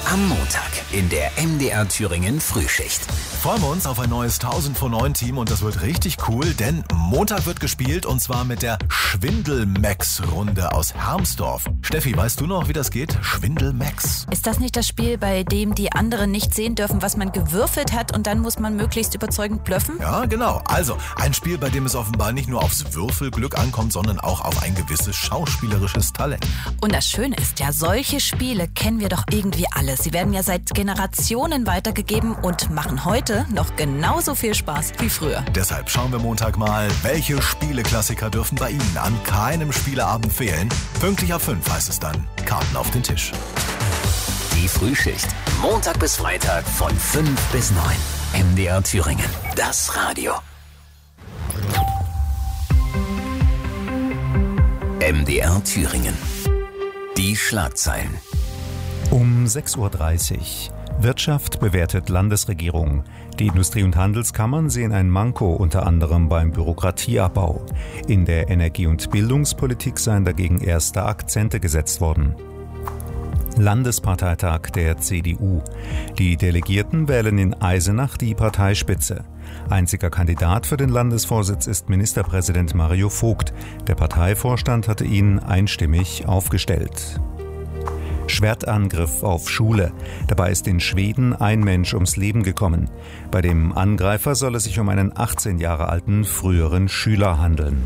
Am Montag in der MDR Thüringen Frühschicht. Freuen wir uns auf ein neues 1000 vor 9 Team und das wird richtig cool, denn Montag wird gespielt und zwar mit der Schwindel-Max-Runde aus Hermsdorf. Steffi, weißt du noch, wie das geht? Schwindel-Max. Ist das nicht das Spiel, bei dem die anderen nicht sehen dürfen, was man gewürfelt hat und dann muss man möglichst überzeugend blöffen? Ja, genau. Also ein Spiel, bei dem es offenbar nicht nur aufs Würfelglück ankommt, sondern auch auf ein gewisses schauspielerisches Talent. Und das Schöne ist ja, solche Spiele kennen wir doch irgendwie alle. Sie werden ja seit Generationen weitergegeben und machen heute noch genauso viel Spaß wie früher. Deshalb schauen wir Montag mal, welche Spieleklassiker dürfen bei Ihnen an keinem Spieleabend fehlen. Pünktlich ab 5 heißt es dann, Karten auf den Tisch. Die Frühschicht. Montag bis Freitag von 5 bis 9. MDR Thüringen. Das Radio. MDR Thüringen. Die Schlagzeilen. Um 6.30 Uhr. Wirtschaft bewertet Landesregierung. Die Industrie- und Handelskammern sehen ein Manko unter anderem beim Bürokratieabbau. In der Energie- und Bildungspolitik seien dagegen erste Akzente gesetzt worden. Landesparteitag der CDU. Die Delegierten wählen in Eisenach die Parteispitze. Einziger Kandidat für den Landesvorsitz ist Ministerpräsident Mario Vogt. Der Parteivorstand hatte ihn einstimmig aufgestellt. Schwertangriff auf Schule. Dabei ist in Schweden ein Mensch ums Leben gekommen. Bei dem Angreifer soll es sich um einen 18 Jahre alten früheren Schüler handeln.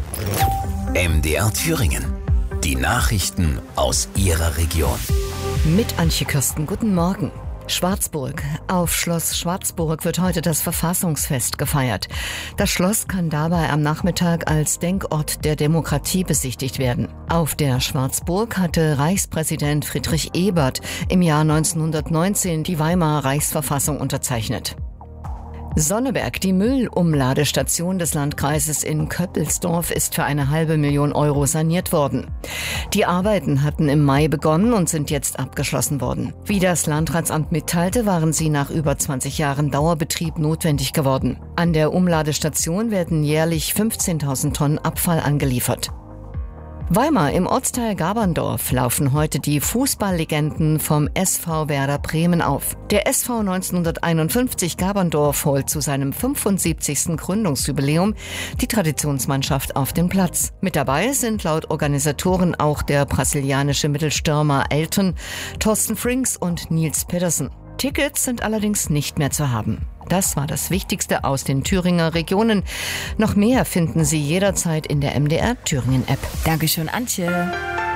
MDR Thüringen. Die Nachrichten aus Ihrer Region. Mit Antje Kirsten, guten Morgen. Schwarzburg. Auf Schloss Schwarzburg wird heute das Verfassungsfest gefeiert. Das Schloss kann dabei am Nachmittag als Denkort der Demokratie besichtigt werden. Auf der Schwarzburg hatte Reichspräsident Friedrich Ebert im Jahr 1919 die Weimarer Reichsverfassung unterzeichnet. Sonneberg, die Müllumladestation des Landkreises in Köppelsdorf, ist für 500.000 Euro saniert worden. Die Arbeiten hatten im Mai begonnen und sind jetzt abgeschlossen worden. Wie das Landratsamt mitteilte, waren sie nach über 20 Jahren Dauerbetrieb notwendig geworden. An der Umladestation werden jährlich 15.000 Tonnen Abfall angeliefert. Weimar im Ortsteil Gaberndorf laufen heute die Fußballlegenden vom SV Werder Bremen auf. Der SV 1951 Gaberndorf holt zu seinem 75. Gründungsjubiläum die Traditionsmannschaft auf den Platz. Mit dabei sind laut Organisatoren auch der brasilianische Mittelstürmer Elton, Thorsten Frings und Nils Pedersen. Tickets sind allerdings nicht mehr zu haben. Das war das Wichtigste aus den Thüringer Regionen. Noch mehr finden Sie jederzeit in der MDR Thüringen App. Dankeschön, Antje.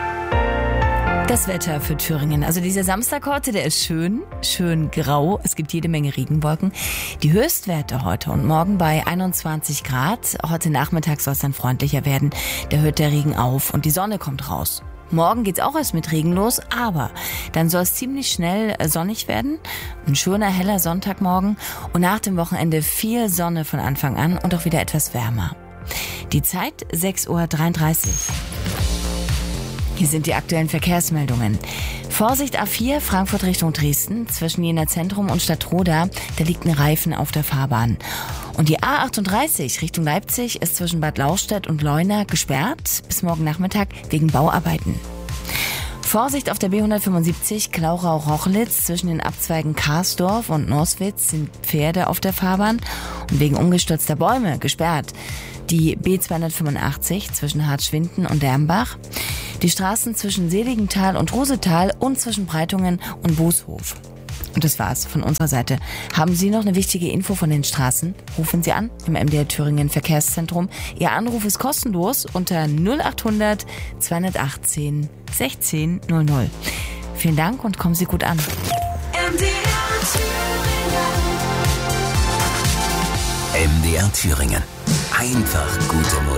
Das Wetter für Thüringen. Also dieser Samstag heute, der ist schön grau. Es gibt jede Menge Regenwolken. Die Höchstwerte heute und morgen bei 21 Grad. Heute Nachmittag soll es dann freundlicher werden. Da hört der Regen auf und die Sonne kommt raus. Morgen geht's auch erst mit Regen los, aber dann soll es ziemlich schnell sonnig werden. Ein schöner, heller Sonntagmorgen und nach dem Wochenende viel Sonne von Anfang an und auch wieder etwas wärmer. Die Zeit 6.33 Uhr. Hier sind die aktuellen Verkehrsmeldungen. Vorsicht A4, Frankfurt Richtung Dresden, zwischen Jena Zentrum und Stadtroda, da liegt ein Reifen auf der Fahrbahn. Und die A38 Richtung Leipzig ist zwischen Bad Lauchstädt und Leuna gesperrt bis morgen Nachmittag wegen Bauarbeiten. Vorsicht auf der B175 Klauchau-Rochlitz, zwischen den Abzweigen Karsdorf und Norswitz sind Pferde auf der Fahrbahn und wegen umgestürzter Bäume gesperrt. Die B285 zwischen Hartschwinden und Dermbach, die Straßen zwischen Seligenthal und Rosetal und zwischen Breitungen und Booshof. Und das war's von unserer Seite. Haben Sie noch eine wichtige Info von den Straßen? Rufen Sie an im MDR Thüringen Verkehrszentrum. Ihr Anruf ist kostenlos unter 0800 218 16 00. Vielen Dank und kommen Sie gut an. MDR Thüringen. Einfach gute Musik.